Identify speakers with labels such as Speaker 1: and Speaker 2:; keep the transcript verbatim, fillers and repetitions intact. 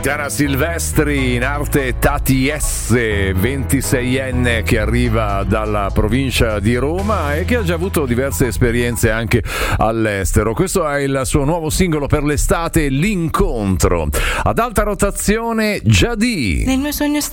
Speaker 1: Tiziana Silvestri, in arte Tati S, ventiseienne che arriva dalla provincia di Roma e che ha già avuto diverse esperienze anche all'estero. Questo è il suo nuovo singolo per l'estate, L'incontro. Ad alta rotazione, Giadì.
Speaker 2: Nel mio sogno